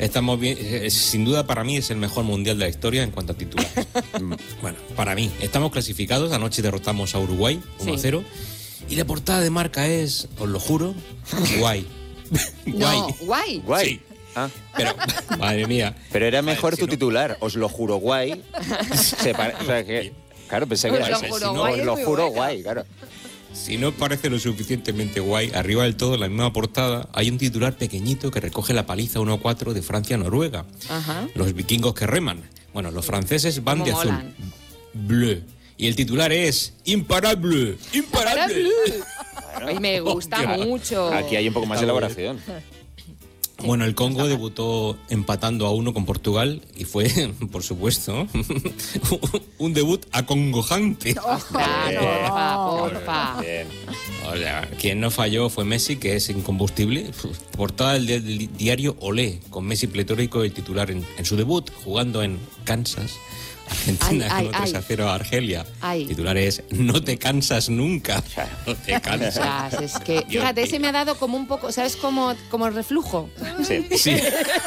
Estamos bien, sin duda para mí es el mejor mundial de la historia en cuanto a titulares. Bueno, para mí. Estamos clasificados, anoche derrotamos a Uruguay 1-0 y la portada de Marca es, os lo juro, guay. No, guay. Sí. Pero, madre mía. Pero era mejor tu titular, os lo juro guay. O sea que, claro, pensé que era Os lo ese. juro Si no, guay os es lo muy juro buena. guay, claro. Si no parece lo suficientemente guay, arriba del todo, en la misma portada, hay un titular pequeñito que recoge la paliza 1-4 de Francia-Noruega. Ajá. Los vikingos que reman. Bueno, los franceses van Cómo de azul. molan. Bleu. Y el titular es imparable. Imparable. Ay, me gusta Hostia. mucho. Aquí hay un poco más de elaboración. Bueno, el Congo debutó empatando a 1 con Portugal y fue, por supuesto, un debut acongojante. Claro, porfa. Bien. O sea, quien no falló fue Messi, que es incombustible. Portada del diario Olé, con Messi pletórico, el titular en su debut, jugando en Kansas. Argentina Ay, ganó 3-0 a Argelia. Ay. Titular es, no te cansas nunca. No te cansas. Ostras, es que, Dios fíjate, mío. ese me ha dado como un poco, ¿sabes? Como reflujo. Sí. Sí. Sí,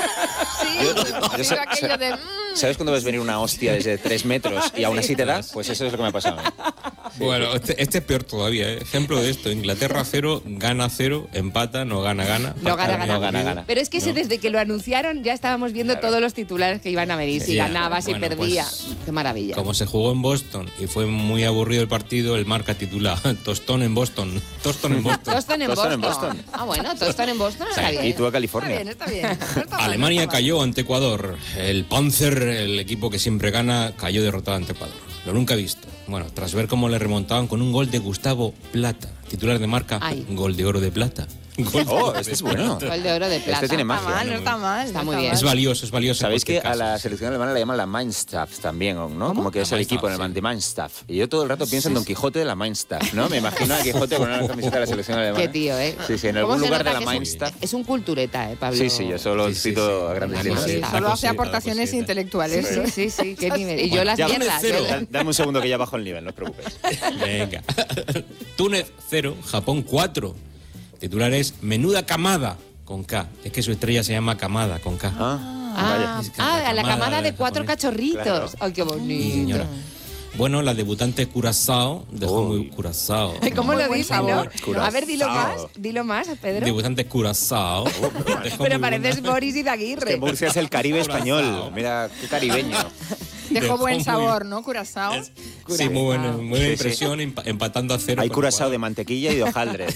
Yo sé- aquello de... ¿Sabes cuando ves venir una hostia desde 3 metros y aún así te da? Pues eso es lo que me ha pasado. Bueno, este es peor todavía, ¿eh? Ejemplo de esto, Inglaterra 0, gana 0, empata, no gana. No gana. No gana. Pero es que ese, desde que lo anunciaron ya estábamos viendo todos los titulares que iban a venir. Si Ya, ganaba, si bueno, perdía. pues, Qué maravilla. Como se jugó en Boston y fue muy aburrido el partido, el Marca titula Tostón en Boston. Tostón en Boston. Tostón en Tostón en Boston. Boston. Ah, bueno, Tostón en Boston está bien. Y tú a California. Está bien. No está mal, Alemania no está mal. cayó ante Ecuador. El Panzer, el equipo que siempre gana, cayó derrotado ante Ecuador. Lo nunca visto. Bueno, tras ver cómo le remontaban con un gol de Gustavo Plata, titular de Marca, Ay. gol de oro de plata. Gol de Oh, oro este de es bueno. plata. Gol de oro de plata. Este tiene Está magia. mal, no está mal. Está no muy bien. Es valioso, es valioso. en Sabéis que cualquier a la caso. selección alemana la llaman la Mannschaft también, ¿no? Como que es La el equipo Mannschaft, alemán sí. de Mannschaft. Y yo todo el rato pienso en Don Quijote de la Mannschaft, ¿no? Me imagino a Quijote con una camiseta de la selección alemana. Qué tío, ¿eh? Sí, sí, en ¿Cómo algún se lugar de nota la que Mannschaft. es un cultureta, Pablo. Sí, sí, yo solo Sí, sí, cito sí. a grandes La líneas. cosita, Solo la hace cosita, aportaciones la cosita. intelectuales. Sí, qué nivel. Y yo las Ya, mierdas. cero. Dame un segundo que ya bajo el nivel, no os preocupéis. Venga. Túnez 0, Japón 4. Titular es Menuda Camada, con K. Es que su estrella se llama Camada, con K. Ah, Es que la a la camada camada de 4 japonés. cachorritos. Claro. Ay, qué Sí, bonito. señora. Bueno, la debutante Curazao dejó Uy. muy Curazao. ¿Cómo Muy lo buen dicen, no? sabor. A ver, Curazao. dilo más, Pedro. Debutante Curazao. Dejó Pero muy pareces buena- Boris Que Izaguirre. Murcia es el Caribe español. Mira, qué caribeño. Dejó buen muy- sabor, ¿no? Curazao. Sí, muy buena Sí, impresión, empatando a 0. Hay con curazao de Ecuador. mantequilla y de hojaldre.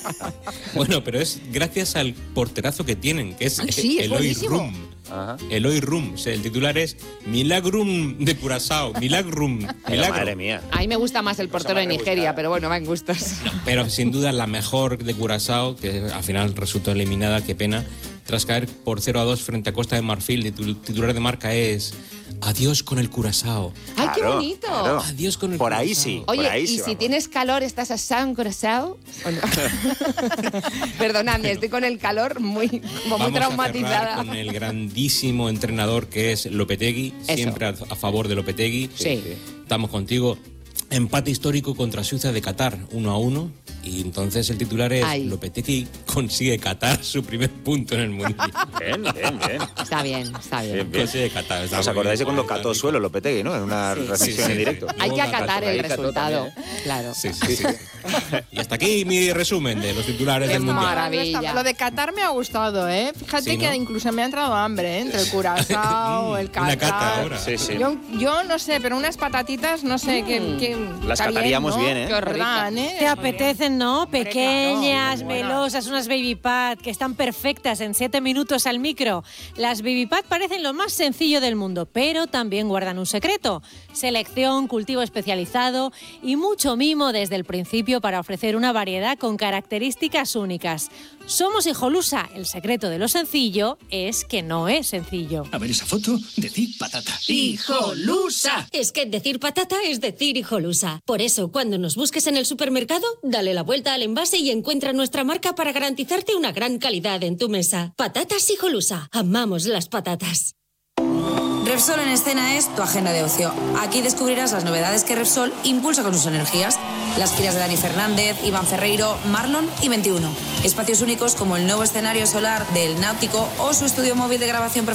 Bueno, pero es gracias al porterazo que tienen, que es Sí, es Eloy buenísimo. Rum. Ajá. Eloy Rum. O sea, el titular es Milagrum de Curazao. Milagrum. Pero Milagro. madre mía. A mí me gusta más el portero de más Nigeria, rebuscada. pero bueno, va en gustos. Pero sin duda la mejor de Curazao, que al final resultó eliminada, qué pena, tras caer por 0-2 frente a Costa de Marfil. El titular de Marca es Adiós con el Curazao. ¡Ay, qué Claro, bonito! claro. Adiós con el Por ahí Curazao. sí. por Oye, ahí y sí si vamos. tienes calor, ¿estás asado en Curazao? ¿O no? Perdonadme, estoy con el calor muy Vamos a traumatizada. cerrar con el grandísimo entrenador que es Lopetegui, Eso. siempre a favor de Lopetegui. Sí. Estamos contigo. Empate histórico contra Suiza de Qatar, 1-1. Y entonces el titular es Ay. Lopetegui consigue Qatar su primer punto en el Mundial. Bien, bien, bien. Está bien. Bien, bien. Consigue Qatar. está ¿Os muy acordáis de bien. cuando cató suelo Lopetegui, no? En una transmisión sí, en sí. directo. Hay que Luego acatar ahí el cató resultado. también, Claro. Sí, sí, sí. Y hasta aquí mi resumen de los titulares del Mundial. maravilla. Lo de Qatar me ha gustado, ¿eh? Fíjate Sí, ¿no? que incluso me ha entrado hambre, ¿eh? Entre el Curazao, el Qatar. Una cata ahora. Sí, sí. Yo no sé, pero unas patatitas, no sé, que Las está cataríamos ¿no? bien, ¿eh? Que ordan, ¿eh? Te apetecen, ¿no? Pequeñas, claro. melosas, unas baby pad que están perfectas en 7 minutos al micro. Las baby pad parecen lo más sencillo del mundo, pero también guardan un secreto. Selección, cultivo especializado y mucho mimo desde el principio para ofrecer una variedad con características únicas. Somos Hijolusa. El secreto de lo sencillo es que no es sencillo. A ver esa foto, decir patata. ¡Hijolusa! Es que decir patata es decir hijolusa. Por eso, cuando nos busques en el supermercado, dale la vuelta al envase y encuentra nuestra marca para garantizarte una gran calidad en tu mesa. Patatas Hijolusa. Amamos las patatas. Repsol en Escena es tu agenda de ocio. Aquí descubrirás las novedades que Repsol impulsa con sus energías. Las giras de Dani Fernández, Iván Ferreiro, Marlon y 21. Espacios únicos como el nuevo escenario solar del Náutico o su estudio móvil de grabación profesional